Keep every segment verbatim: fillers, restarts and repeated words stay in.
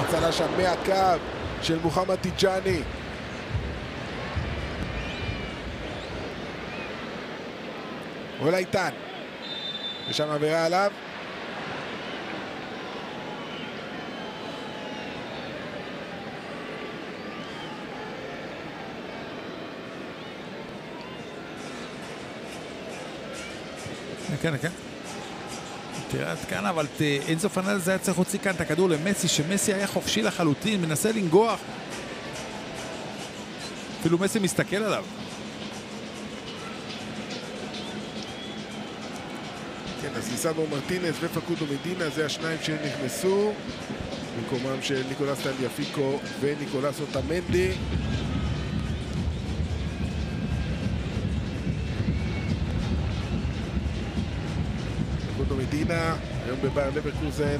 הצלה שם מהקו של מוחמד תיג'אני. אולי איתן. ושם עבירה עליו. כן, כן. תראה עד כאן, אבל אינסו פרננדז היה צריך להוציא כאן את הכדור למסי, שמסי היה חופשי לחלוטין, מנסה לנגוח. אפילו מסי מסתכל עליו. כן, אז ליסנדרו מרטינס ופקודו מדינה, זה השניים שנכנסו. במקומם של ניקולס טליאפיקו וניקולס אוטמנדי. מדינה, היום בבייר לברקוזן.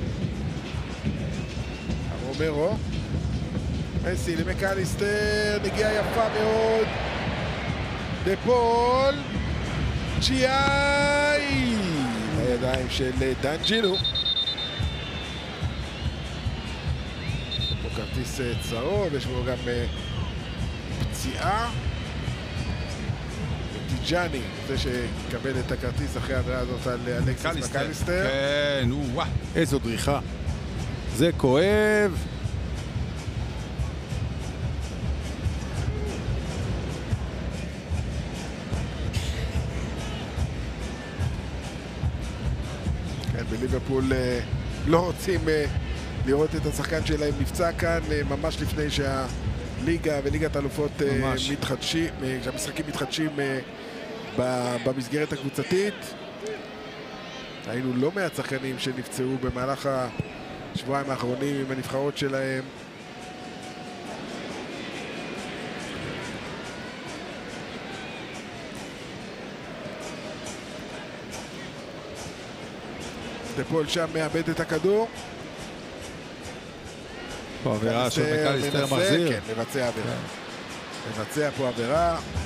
רומרו. מסי למקליסטר, נגיעה יפה מאוד. דפול. צ'יאי! הידיים של דנג'ילו. פה כרטיס צהוב, יש לו גם פציעה. תיג'אני, זה שקבל את הכרטיס אחרי העבירה הזאת על אלכסיס מקליסטר. כן, וואו, איזו דריכה. זה כואב. כן, בליברפול לא רוצים לראות את השחקן שלהם נפצע כאן, ממש לפני שהליגה וליגת האלופות מתחדשים, שהמשחקים מתחדשים במסגרת הקבוצתית. היינו לא מעט שחקנים שנפצעו במהלך השבועיים האחרונים עם הנבחרות שלהם. דפול שם מאבד את הכדור. פה עבירה של מקליסטר מחזיר. כן, מבצע עבירה. מבצע פה עבירה.